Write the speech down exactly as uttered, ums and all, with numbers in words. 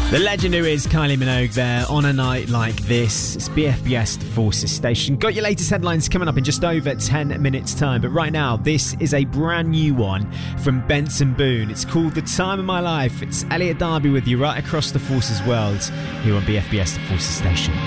The legend who is Kylie Minogue there on a night like this. It's B F B S The Forces Station. Got your latest headlines coming up in just over ten minutes time. But right now, this is a brand new one from Benson Boone. It's called The Time of My Life. It's Elliot Darby with you right across the Forces world here on B F B S The Forces Station.